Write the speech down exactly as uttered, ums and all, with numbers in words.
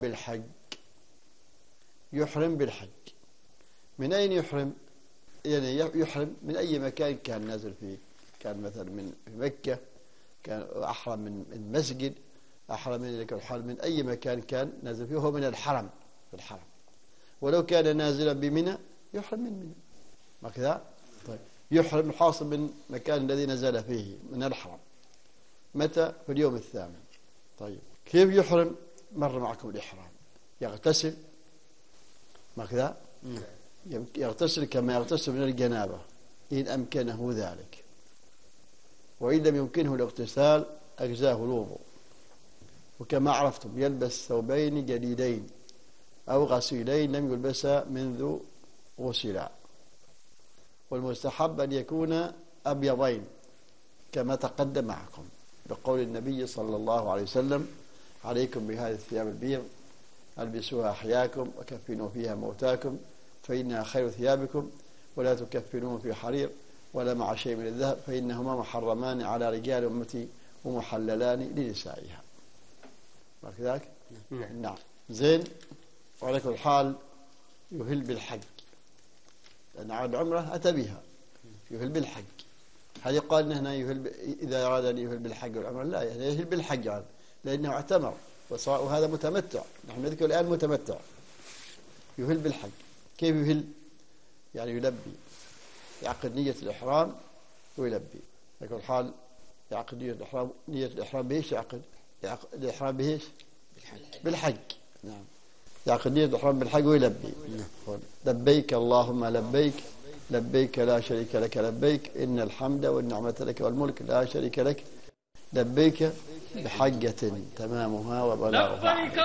بالحج، يحرم بالحج. من أين يحرم؟ يعني يحرم من أي مكان كان نازل فيه، كان مثلا من مكة، كان أحرم من مسجد، أحرم من الحرم من أي مكان كان نازل فيه، هو من الحرم في الحرم. ولو كان نازلا بمنى يحرم من منى، ما كذا؟ طيب يحرم الحاصل من مكان الذي نزل فيه من الحرم. متى؟ في اليوم الثامن. طيب كيف يحرم؟ مر معكم الإحرام، يغتسل، ما كذا؟ يغتسل كما يغتسل من الجنابة إن أمكنه ذلك، وإن لم يمكنه الاغتسال أجزاه الوضوء. وكما عرفتم يلبس ثوبين جديدين أو غسيلين لم يلبسا منذ غسلا، والمستحب أن يكون أبيضين كما تقدم معكم بقول النبي صلى الله عليه وسلم: عليكم بهذه الثياب البيض ألبسوها أحياكم وكفنوا فيها موتاكم فإنها خير ثيابكم، ولا تكفنوهم في حرير ولا مع شيء من الذهب فإنهما محرمان على رجال أمتي ومحللان لنسائها. ما كذلك؟ نعم. زين. وعلى كل حال يهل بالحج، لأن على العمرة أتى بها، يهل بالحج. هل يقال هنا يهل ب... إذا أراد أن يهل بالحج والعمرة؟ لا، يعني يهل بالحج يعني لأنه اعتمر، وهذا متمتع. نحن نذكر الآن متمتع. يهل بالحج. كيف يهل؟ يعني يلبي، يعقد نية الإحرام ويلبي. على كل حال يعقد نية الإحرام. نية الإحرام بإيش يعقد؟ يعقد الإحرام بإيش؟ بالحج. بالحج. نعم. يعقد نية الإحرام بالحج ويلبي. نعم. لبيك اللهم لبيك، لبيك لا شريك لك لبيك، إن الحمد والنعمة لك والملك لا شريك لك، لبيك بحجة تمامها وبلاغها.